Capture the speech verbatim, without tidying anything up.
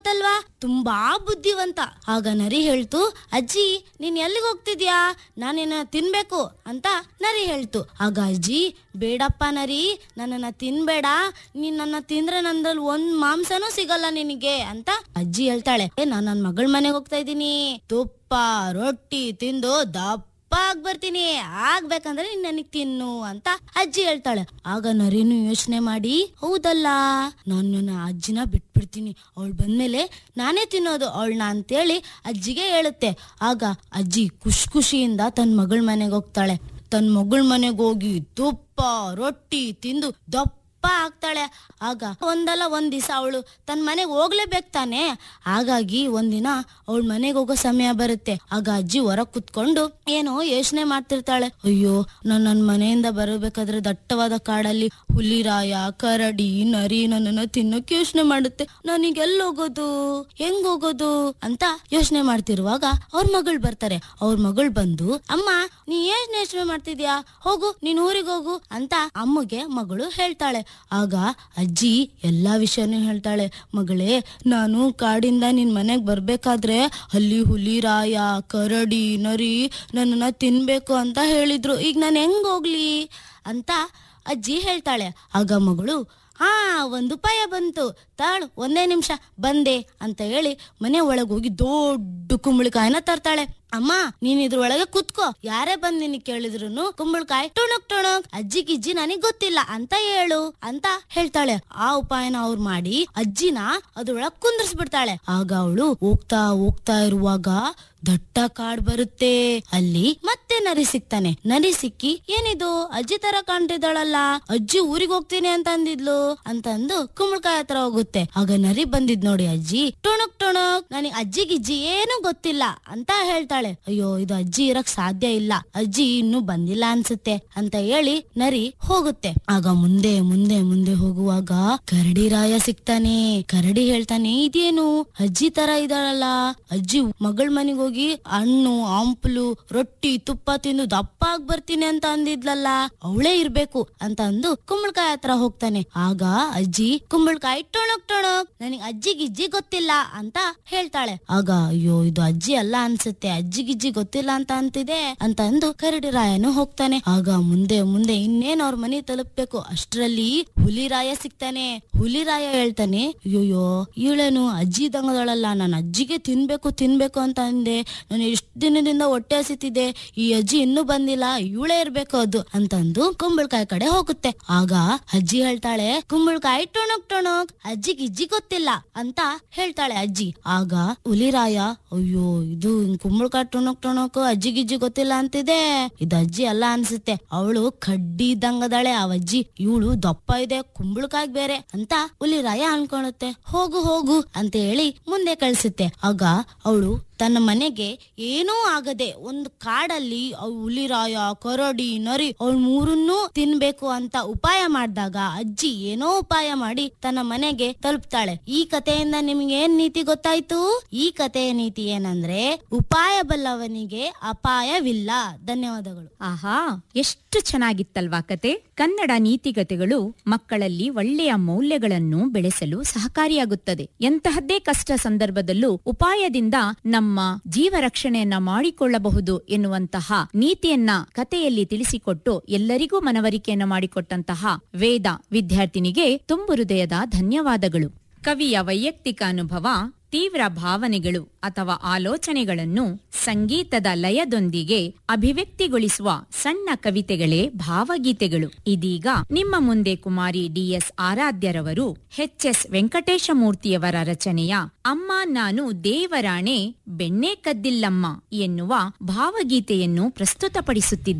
ಗೊತ್ತಲ್ವಾ, ತುಂಬಾ ಬುದ್ಧಿವಂತ. ಆಗ ನರಿ ಹೇಳ್ತು, ಅಜ್ಜಿ ನೀನ್ ಎಲ್ಲಿಗೆ ಹೋಗ್ತಿದ್ಯಾ, ನಾನೇನ ತಿನ್ಬೇಕು ಅಂತ ನರಿ ಹೇಳ್ತು. ಆಗ ಅಜ್ಜಿ, ಬೇಡಪ್ಪ ನರಿ, ನನ್ನನ್ನ ತಿನ್ಬೇಡ, ನೀನ್ ನನ್ನ ತಿಂದ್ರೆ ನಂದ್ರಲ್ಲಿ ಒಂದ್ ಮಾಂಸನೂ ಸಿಗಲ್ಲ ನಿನಗೆ ಅಂತ ಅಜ್ಜಿ ಹೇಳ್ತಾಳೆ. ನಾನ್ ನನ್ ಮಗಳ ಮನೆಗೆ ಹೋಗ್ತಾ ಇದ್ದೀನಿ, ತುಪ್ಪ ರೊಟ್ಟಿ ತಿಂದು ದಪ್ಪ ಆಗ್ ಬರ್ತೀನಿ, ಆಗ್ಬೇಕಂದ್ರೆ ನೀನ್ ನನಗ್ ತಿನ್ನು ಅಂತ ಅಜ್ಜಿ ಹೇಳ್ತಾಳೆ. ಆಗ ನರಿನು ಯೋಚನೆ ಮಾಡಿ, ಹೌದಲ್ಲ, ನಾನು ನನ್ನ ಅಜ್ಜಿನ ಬಿಟ್ಬಿಡ್ತೀನಿ, ಅವಳು ಬಂದ್ಮೇಲೆ ನಾನೇ ತಿನ್ನೋದು ಅವಳನ್ನ ಅಂತೇಳಿ ಅಜ್ಜಿಗೆ ಹೇಳುತ್ತೆ. ಆಗ ಅಜ್ಜಿ ಖುಷಿ ಖುಷಿಯಿಂದ ತನ್ನ ಮಗಳ ಮನೆಗೆ ಹೋಗ್ತಾಳೆ. ತನ್ನ ಮಗಳ ಮನೆಗೆ ಹೋಗಿ ತುಪ್ಪ ರೊಟ್ಟಿ ತಿಂದು ದಪ್ಪ ಆಗ್ತಾಳೆ. ಆಗ ಒಂದಲ್ಲ ಒಂದ್ ದಿವಸ ಅವಳು ತನ್ನ ಮನೆಗೆ ಹೋಗ್ಲೇಬೇಕು ತಾನೆ. ಹಾಗಾಗಿ ಒಂದಿನ ಅವಳ ಮನೆಗೆ ಹೋಗೋ ಸಮಯ ಬರುತ್ತೆ. ಆಗ ಅಜ್ಜಿ ಹೊರಗ್ ಕುತ್ಕೊಂಡು ಏನೋ ಯೋಚನೆ ಮಾಡ್ತಿರ್ತಾಳೆ. ಅಯ್ಯೋ, ನಾನ್ ನನ್ ಮನೆಯಿಂದ ಬರಬೇಕಾದ್ರೆ ದಟ್ಟವಾದ ಕಾಡಲ್ಲಿ ಹುಲಿರಾಯ ಕರಡಿ ನರಿ ನನ್ನನ್ನ ತಿನ್ನೋಕೆ ಯೋಚನೆ ಮಾಡುತ್ತೆ. ನನಗೆಲ್ಲ ಹೋಗೋದು, ಹೆಂಗ್ ಹೋಗೋದು ಅಂತ ಯೋಚನೆ ಮಾಡ್ತಿರುವಾಗ ಅವ್ರ ಮಗಳು ಬರ್ತಾರೆ. ಅವ್ರ ಮಗಳು ಬಂದು, ಅಮ್ಮ ನೀ ಏನ್ ಯೋಚನೆ ಮಾಡ್ತಿದ್ಯಾ, ಹೋಗು ನೀನ್ ಊರಿಗೆ ಹೋಗು ಅಂತ ಅಮ್ಮಗೆ ಮಗಳು ಹೇಳ್ತಾಳೆ. ಆಗ ಅಜ್ಜಿ ಎಲ್ಲಾ ವಿಷಯನೂ ಹೇಳ್ತಾಳೆ. ಮಗಳೇ, ನಾನು ಕಾಡಿಂದ ನಿನ್ ಮನೆಗ್ ಬರ್ಬೇಕಾದ್ರೆ ಅಲ್ಲಿ ಹುಲಿರಾಯ ಕರಡಿ ನರಿ ನನ್ನನ್ನ ತಿನ್ಬೇಕು ಅಂತ ಹೇಳಿದ್ರು, ಈಗ ನಾನು ಹೆಂಗ್ ಹೋಗ್ಲಿ ಅಂತ ಅಜ್ಜಿ ಹೇಳ್ತಾಳೆ. ಆಗ ಮಗಳು, ಹಾ ಒಂದು ಉಪಾಯ ಬಂತು, ತಾಳು ಒಂದೇ ನಿಮಿಷ ಬಂದೆ ಅಂತ ಹೇಳಿ ಮನೆ ಒಳಗೆ ಹೋಗಿ ದೊಡ್ಡ ಕುಂಬಳಕಾಯಿನ ತರ್ತಾಳೆ. ಅಮ್ಮ ನೀನ್ ಇದ್ರೊಳಗೆ ಕುತ್ಕೋ, ಯಾರೇ ಬಂದ್ ನಿನಗೆ ಕೇಳಿದ್ರು ಕುಂಬಳಕಾಯಿ ಟುಣಕ್ ಟುಣಕ್ ಅಜ್ಜಿ ಗಿಜ್ಜಿ ನನಗ್ ಗೊತ್ತಿಲ್ಲ ಅಂತ ಹೇಳು ಅಂತ ಹೇಳ್ತಾಳೆ. ಆ ಉಪಾಯನ ಅವ್ರು ಮಾಡಿ ಅಜ್ಜಿನ ಅದ್ರೊಳಗ್ ಕುಂದ್ರಿಸ್ಬಿಡ್ತಾಳೆ. ಆಗ ಅವಳು ಹೋಗ್ತಾ ಹೋಗ್ತಾ ಇರುವಾಗ ದಟ್ಟ ಕಾಡ್ ಬರುತ್ತೆ. ಅಲ್ಲಿ ಮತ್ತೆ ನರಿ ಸಿಗ್ತಾನೆ. ನರಿ ಸಿಕ್ಕಿ, ಏನಿದು ಅಜ್ಜಿ ತರ ಕಾಣ್ತಿದ್ದಾಳಲ್ಲ, ಅಜ್ಜಿ ಊರಿಗೆ ಹೋಗ್ತೀನಿ ಅಂತ ಅಂದಿದ್ಲು ಅಂತ ಅಂದು ಕುಂಬಳಕಾಯಿ ಹತ್ರ ಹೋಗುತ್ತೆ. ಆಗ ನರಿ ಬಂದಿದ್ ನೋಡಿ ಅಜ್ಜಿ ಟುಣಕ್ ಟುಣಕ್ ನನಗೆ ಅಜ್ಜಿ ಗಿಜ್ಜಿ ಏನು ಗೊತ್ತಿಲ್ಲ ಅಂತ ಹೇಳ್ತಾಳೆ. ಅಯ್ಯೋ, ಇದು ಅಜ್ಜಿ ಇರಕ್ ಸಾಧ್ಯ ಇಲ್ಲ, ಅಜ್ಜಿ ಇನ್ನು ಬಂದಿಲ್ಲ ಅನ್ಸುತ್ತೆ ಅಂತ ಹೇಳಿ ನರಿ ಹೋಗುತ್ತೆ. ಆಗ ಮುಂದೆ ಮುಂದೆ ಮುಂದೆ ಹೋಗುವಾಗ ಕರಡಿ ರಾಯ ಸಿಗ್ತಾನೆ. ಕರಡಿ ಹೇಳ್ತಾನೆ, ಇದೇನು ಅಜ್ಜಿ ತರ ಇದ್ದಾಳಲ್ಲ, ಅಜ್ಜಿ ಮಗಳ ಮನೆಗೆ ಹೋಗಿ ಹಣ್ಣು ಹಂಪಲು ರೊಟ್ಟಿ ತುಪ್ಪ ತಿಂದು ದಪ್ಪ ಆಗ್ ಬರ್ತೀನಿ ಅಂತ ಅಂದಿದ್ಲಲ್ಲ, ಅವಳೇ ಇರ್ಬೇಕು ಅಂತ ಅಂದು ಕುಂಬಳಕಾಯಿ ಹತ್ರ ಹೋಗ್ತಾನೆ. ಆಗ ಅಜ್ಜಿ ಕುಂಬಳಕಾಯಿ ಟೊಣಕ್ ಟೊಣಕ್ ನನಗೆ ಅಜ್ಜಿ ಗಿಜ್ಜಿ ಗೊತ್ತಿಲ್ಲ ಅಂತ ಹೇಳ್ತಾಳೆ. ಆಗ ಅಯ್ಯೋ, ಇದು ಅಜ್ಜಿ ಅಲ್ಲ ಅನ್ಸುತ್ತೆ, ಅಜ್ಜಿ ಗಿಜ್ಜಿ ಗೊತ್ತಿಲ್ಲ ಅಂತ ಅಂತಿದೆ ಅಂತ ಅಂದು ಕರಡಿ ರಾಯನು ಹೋಗ್ತಾನೆ. ಆಗ ಮುಂದೆ ಮುಂದೆ ಇನ್ನೇನ್ ಅವ್ರ ಮನೆ ತಲುಪ್ಬೇಕು ಅಷ್ಟ್ರಲ್ಲಿ ಹುಲಿರಾಯ ಸಿಗ್ತಾನೆ. ಹುಲಿರಾಯ ಹೇಳ್ತಾನೆ, ಅಯ್ಯೋಯ್ಯೋ ಇವಳೇನು ಅಜ್ಜಿ ಇದ್ದಂಗದಳಲ್ಲ, ನಾನು ಅಜ್ಜಿಗೆ ತಿನ್ಬೇಕು ತಿನ್ಬೇಕು ಅಂತ ಅಂದೆ, ನಾನು ಎಷ್ಟ್ ದಿನದಿಂದ ಹೊಟ್ಟೆ ಹಸಿತಿದೆ, ಈ ಅಜ್ಜಿ ಇನ್ನೂ ಬಂದಿಲ್ಲ, ಇವಳೇ ಇರ್ಬೇಕು ಅದು ಅಂತಂದು ಕುಂಬಳಕಾಯಿ ಕಡೆ ಹೋಗುತ್ತೆ. ಆಗ ಅಜ್ಜಿ ಹೇಳ್ತಾಳೆ, ಕುಂಬಳಕಾಯಿ ಟೊಣಕ್ ಟೊಣಕ್ ಅಜ್ಜಿ ಗಿಜ್ಜಿ ಗೊತ್ತಿಲ್ಲ ಅಂತ ಹೇಳ್ತಾಳೆ ಅಜ್ಜಿ. ಆಗ ಹುಲಿರಾಯ, ಅಯ್ಯೋ ಇದು ಕುಂಬಳಕಾಯಿ ಟೊಣಕ್ ಟೊಣಕ್ ಅಜ್ಜಿ ಗಿಜ್ಜಿ ಗೊತ್ತಿಲ್ಲ ಅಂತಿದೆ, ಇದು ಅಜ್ಜಿ ಅಲ್ಲ ಅನ್ಸುತ್ತೆ, ಅವಳು ಕಡ್ಡಿ ಇದ್ದಂಗದಾಳೆ ಆ ಅಜ್ಜಿ, ಇವಳು ದಪ್ಪ ಇದೆ ಕುಂಬಳಕಾಯಿ ಬೇರೆ ಅಂತ ಹುಲಿರಾಯ ಅನ್ಕೊಳುತ್ತೆ. ಹೋಗು ಹೋಗು ಅಂತ ಹೇಳಿ ಮುಂದೆ ಕಳ್ಸುತ್ತೆ. ಆಗ ಅವಳು ತನ್ನ ಮನೆಗೆ ಏನೂ ಆಗದೆ ಒಂದು ಕಾಡಲ್ಲಿ ಹುಲಿರಾಯ ಕರಡಿ ನರಿ ಅವಳು ಮೂರನ್ನೂ ತಿನ್ಬೇಕು ಅಂತ ಉಪಾಯ ಮಾಡಿದಾಗ ಅಜ್ಜಿ ಏನೋ ಉಪಾಯ ಮಾಡಿ ತನ್ನ ಮನೆಗೆ ತಲುಪ್ತಾಳೆ. ಈ ಕಥೆಯಿಂದ ನಿಮ್ಗೆ ಏನ್ ನೀತಿ ಗೊತ್ತಾಯ್ತು? ಈ ಕಥೆಯ ನೀತಿ ಏನಂದ್ರೆ, ಉಪಾಯ ಬಲ್ಲವನಿಗೆ ಅಪಾಯವಿಲ್ಲ. ಧನ್ಯವಾದಗಳು. ಆಹಾ, ಎಷ್ಟು ಚೆನ್ನಾಗಿತ್ತಲ್ವಾ ಕತೆ. ಕನ್ನಡ ನೀತಿಗತೆಗಳು ಮಕ್ಕಳಲ್ಲಿ ಒಳ್ಳೆಯ ಮೌಲ್ಯಗಳನ್ನು ಬೆಳೆಸಲು ಸಹಕಾರಿಯಾಗುತ್ತದೆ. ಎಂತಹದ್ದೇ ಕಷ್ಟ ಸಂದರ್ಭದಲ್ಲೂ ಉಪಾಯದಿಂದ ನಮ್ಮ ಜೀವ ರಕ್ಷಣೆಯನ್ನ ಮಾಡಿಕೊಳ್ಳಬಹುದು ಎನ್ನುವಂತಹ ನೀತಿಯನ್ನ ಕಥೆಯಲ್ಲಿ ತಿಳಿಸಿಕೊಟ್ಟು ಎಲ್ಲರಿಗೂ ಮನವರಿಕೆಯನ್ನ ಮಾಡಿಕೊಟ್ಟಂತಹ ವೇದ ವಿದ್ಯಾರ್ಥಿನಿಗೆ ತುಂಬು ಹೃದಯದ ಧನ್ಯವಾದಗಳು. ಕವಿಯ ವೈಯಕ್ತಿಕ ಅನುಭವ, ತೀವ್ರ ಭಾವನೆಗಳು ಅಥವಾ ಆಲೋಚನೆಗಳನ್ನು ಸಂಗೀತದ ಲಯದೊಂದಿಗೆ ಅಭಿವ್ಯಕ್ತಿಗೊಳಿಸುವ ಸಣ್ಣ ಕವಿತೆಗಳೇ ಭಾವಗೀತೆಗಳು. ಇದೀಗ ನಿಮ್ಮ ಮುಂದೆ ಕುಮಾರಿ ಡಿಎಸ್ ಆರಾಧ್ಯರವರು ಎಚ್ ಎಸ್ ವೆಂಕಟೇಶಮೂರ್ತಿಯವರ ರಚನೆಯ ಅಮ್ಮ ನಾನು ದೇವರಾಣೆ ಬೆಣ್ಣೆ ಕದ್ದಿಲ್ಲಮ್ಮ ಎನ್ನುವ ಭಾವಗೀತೆಯನ್ನು ಪ್ರಸ್ತುತಪಡಿಸುತ್ತಿದ್ದಾರೆ.